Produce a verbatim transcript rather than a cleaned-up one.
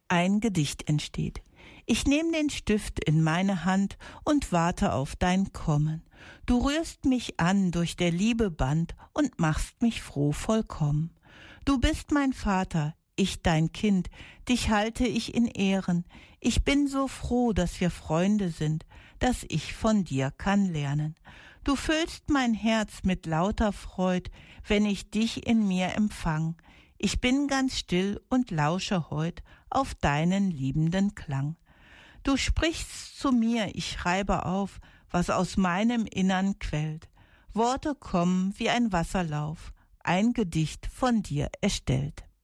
Ein Gedicht entsteht. Ich nehm den Stift in meine Hand und warte auf dein Kommen. Du rührst mich an durch der Liebe Band und machst mich froh vollkommen. Du bist mein Vater, ich dein Kind, dich halte ich in Ehren. Ich bin so froh, dass wir Freunde sind, dass ich von dir kann lernen. Du füllst mein Herz mit lauter Freud, wenn ich dich in mir empfang. Ich bin ganz still und lausche heut auf deinen liebenden Klang. Du sprichst zu mir, ich schreibe auf, was aus meinem Innern quellt. Worte kommen wie ein Wasserlauf, ein Gedicht von dir erstellt.